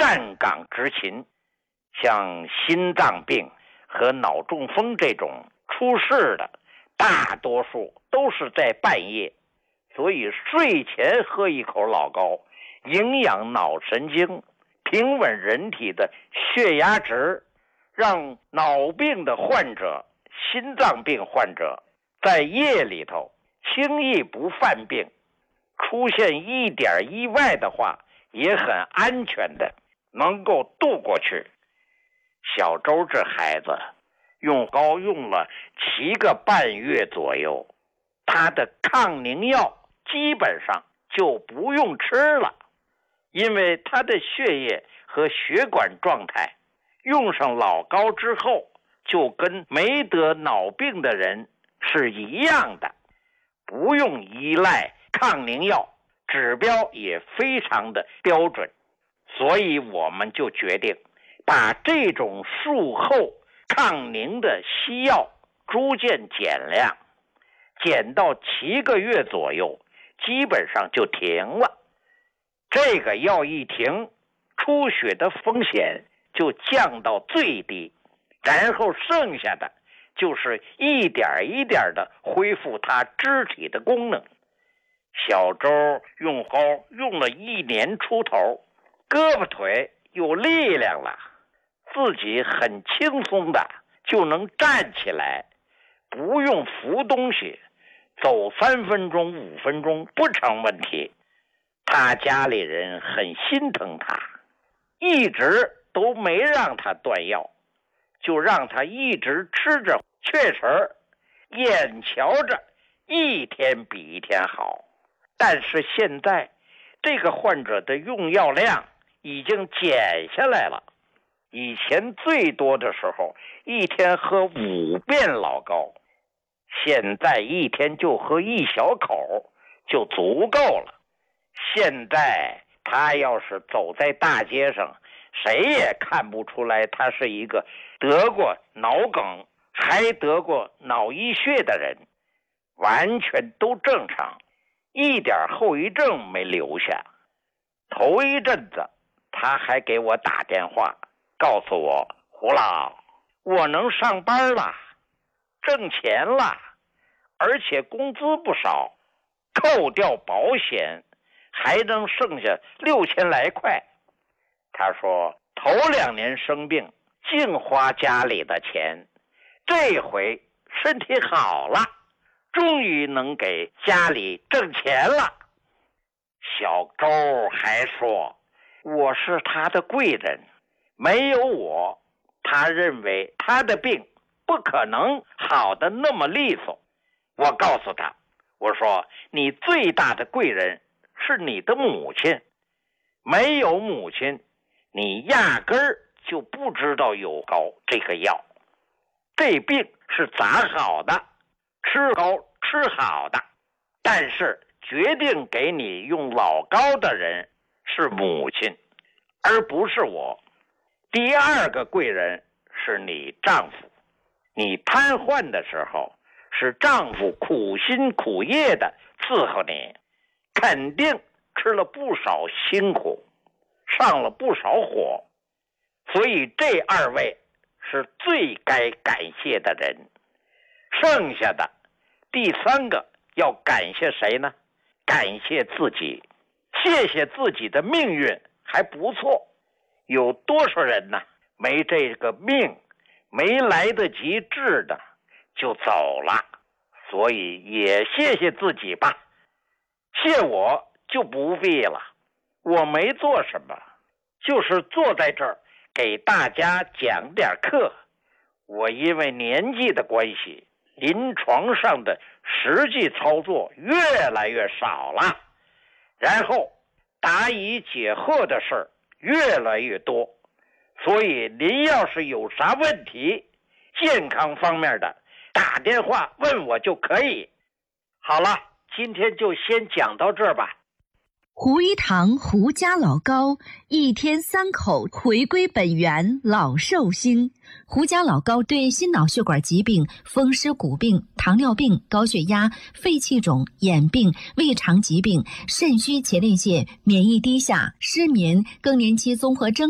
站岗执勤。像心脏病和脑中风这种出事的，大多数都是在半夜，所以睡前喝一口老高，营养脑神经，平稳人体的血压值，让脑病的患者、心脏病患者在夜里头轻易不犯病，出现一点意外的话也很安全的能够度过去。小周这孩子用膏用了7个半月左右，他的抗凝药基本上就不用吃了，因为他的血液和血管状态用上老膏之后就跟没得脑病的人是一样的，不用依赖抗凝药，指标也非常的标准。所以我们就决定把这种术后抗凝的西药逐渐减量，减到7个月左右，基本上就停了。这个药一停，出血的风险就降到最低，然后剩下的就是一点一点的恢复他肢体的功能。小周用膏用了1年出头，胳膊腿有力量了，自己很轻松的就能站起来，不用扶东西，走3分钟5分钟不成问题。他家里人很心疼他，一直都没让他断药，就让他一直吃着雀神，眼瞧着一天比一天好。但是现在这个患者的用药量已经减下来了，以前最多的时候一天喝5遍老膏，现在一天就喝1小口就足够了。现在他要是走在大街上，谁也看不出来他是一个得过脑梗还得过脑溢血的人，完全都正常，一点后遗症没留下。头一阵子他还给我打电话告诉我，胡老，我能上班了，挣钱了，而且工资不少，扣掉保险还能剩下6000来块。他说头2年生病净花家里的钱，这回身体好了，终于能给家里挣钱了。小周还说我是他的贵人，没有我，他认为他的病不可能好的那么利索。我告诉他，我说你最大的贵人是你的母亲，没有母亲你压根儿就不知道有膏这个药，这病是咋好的，吃膏吃好的，但是决定给你用老膏的人是母亲，而不是我。第2个贵人是你丈夫，你瘫痪的时候是丈夫苦心苦业的伺候你，肯定吃了不少辛苦，上了不少火，所以这2位是最该感谢的人。剩下的第3个要感谢谁呢？感谢自己，谢谢自己的命运还不错。有多少人呢，没这个命，没来得及治的就走了，所以也谢谢自己吧。谢我就不必了，我没做什么，就是坐在这儿给大家讲点课。我因为年纪的关系，临床上的实际操作越来越少了，然后答疑解惑的事儿越来越多，所以您要是有啥问题，健康方面的，打电话问我就可以。好了，今天就先讲到这儿吧。 胡一堂胡家老膏，1天3口，回归本源，老寿星。胡家老膏对心脑血管疾病、风湿骨病、糖尿病、高血压、肺气肿、眼病、胃肠疾病、肾虚前列腺、免疫低下、失眠、更年期综合征